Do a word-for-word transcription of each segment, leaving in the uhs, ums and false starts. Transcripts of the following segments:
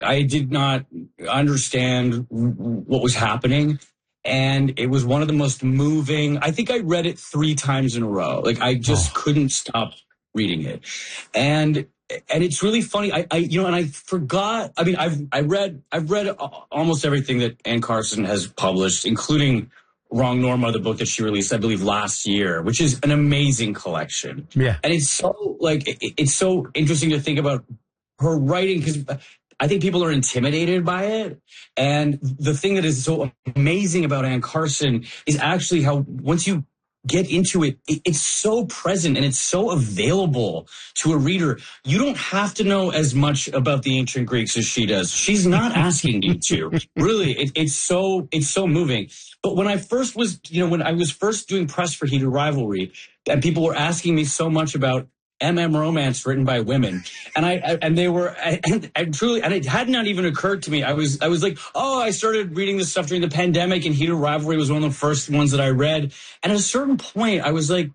I did not understand what was happening. And it was one of the most moving. I think I read it three times in a row. Like, I just oh. couldn't stop reading it. And and it's really funny. I, I you know, and I forgot. I mean, I've I read I've read almost everything that Anne Carson has published, including Wrong Norma, the book that she released, I believe, last year, which is an amazing collection. Yeah. And it's so like it, it's so interesting to think about her writing, because I think people are intimidated by it. And the thing that is so amazing about Anne Carson is actually how once you get into it, it, it's so present and it's so available to a reader. You don't have to know as much about the ancient Greeks as she does. She's not asking you to. Really, it, it's so it's so moving. But when I first was, you know, when I was first doing press for Heated Rivalry, and people were asking me so much about M M romance written by women, and I, I and they were and, and truly, and it had not even occurred to me. I was I was like, oh, I started reading this stuff during the pandemic, and Heated Rivalry was one of the first ones that I read. And at a certain point, I was like,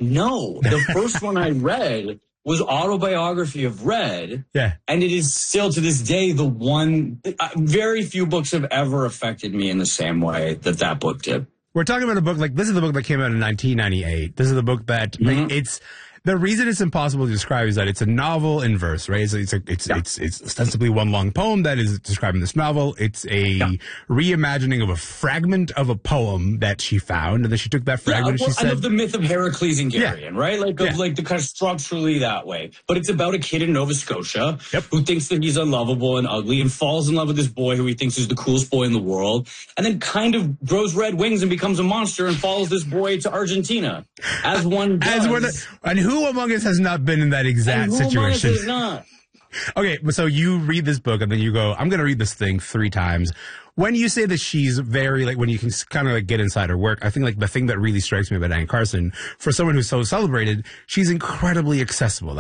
no, the first one I read was Autobiography of Red. Yeah, and it is still to this day the one. Uh, very few books have ever affected me in the same way that that book did. We're talking about a book like this is the book that came out in nineteen ninety-eight. This is the book that mm-hmm. like, it's. The reason it's impossible to describe is that it's a novel in verse, right? It's it's a, it's, yeah. it's it's ostensibly one long poem that is describing this novel. It's a yeah. reimagining of a fragment of a poem that she found, and then she took that fragment yeah, well, and she said, I love the myth of Heracles and Geryon, yeah. right? Like, yeah. of, like the kind of structurally that way. But it's about a kid in Nova Scotia yep. who thinks that he's unlovable and ugly and falls in love with this boy who he thinks is the coolest boy in the world, and then kind of grows red wings and becomes a monster and follows this boy to Argentina, as one does. As one, and who Who among us has not been in that exact and who situation? Among us is not. Okay, so you read this book and then you go, I'm going to read this thing three times. When you say that she's very, like, when you can kind of like get inside her work, I think like the thing that really strikes me about Anne Carson, for someone who's so celebrated, she's incredibly accessible.